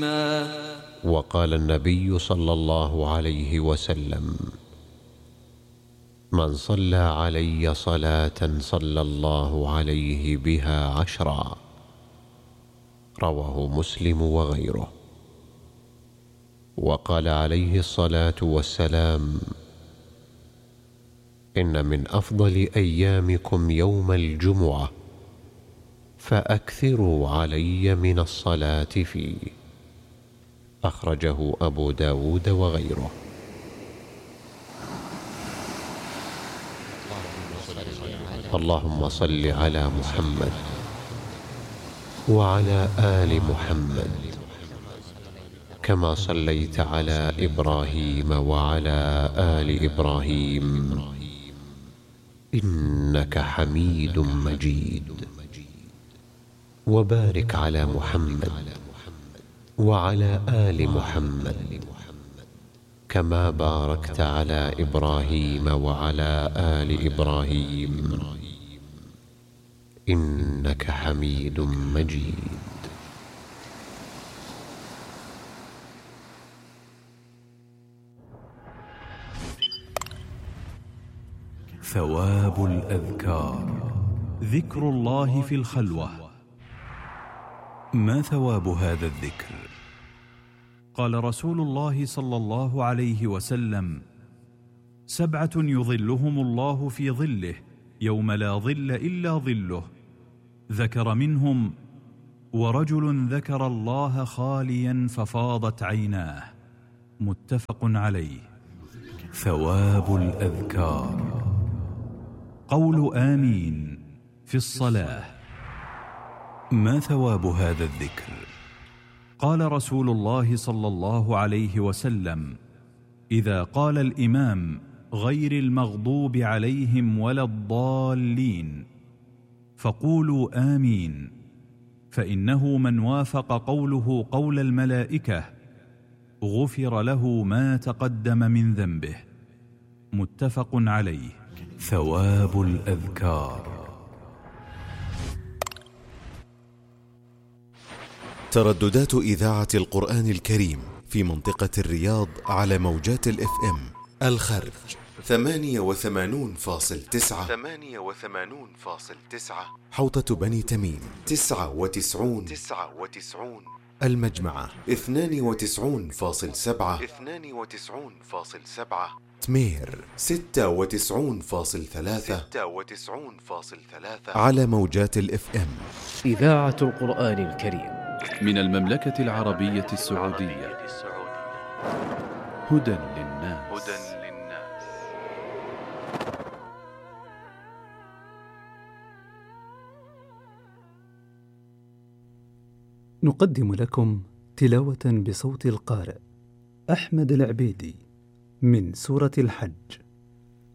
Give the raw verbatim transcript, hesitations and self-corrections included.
وقال النبي صلى الله عليه وسلم: من صلى علي صلاة صلى الله عليه بها عشرا. رواه مسلم وغيره. وقال عليه الصلاة والسلام: إن من أفضل أيامكم يوم الجمعة، فأكثروا علي من الصلاة فيه. أخرجه أبو داود وغيره. اللهم صل على محمد وعلى آل محمد كما صليت على إبراهيم وعلى آل إبراهيم إنك حميد مجيد. وبارك على محمد وعلى آل محمد كما باركت على إبراهيم وعلى آل إبراهيم إنك حميد مجيد. ثواب الأذكار. ذكر الله في الخلوة. ما ثواب هذا الذكر؟ قال رسول الله صلى الله عليه وسلم: سبعة يظلهم الله في ظله يوم لا ظل إلا ظله، ذكر منهم: ورجل ذكر الله خاليا ففاضت عيناه. متفق عليه. ثواب الأذكار: قول آمين في الصلاة. ما ثواب هذا الذكر؟ قال رسول الله صلى الله عليه وسلم: إذا قال الإمام غير المغضوب عليهم ولا الضالين فقولوا آمين، فإنه من وافق قوله قول الملائكة غفر له ما تقدم من ذنبه. متفق عليه. ثواب الأذكار. ترددات إذاعة القرآن الكريم في منطقة الرياض على موجات الإف إم: الخرج ثمانية وثمانون فاصل تسعة، ثمانية وثمانون فاصل تسعة، حوطة بني تميم تسعة وتسعون، تسعة وتسعون، المجمعة اثنان وتسعون فاصل سبعة، اثنان وتسعون فاصل سبعة، تمير ستة وتسعون فاصل ثلاثة، ستة وتسعون فاصل ثلاثة، على موجات الإف إم. إذاعة القرآن الكريم من المملكة العربية السعودية. هدى للناس. هدى للناس. نقدم لكم تلاوة بصوت القارئ أحمد العبيدي من سورة الحج.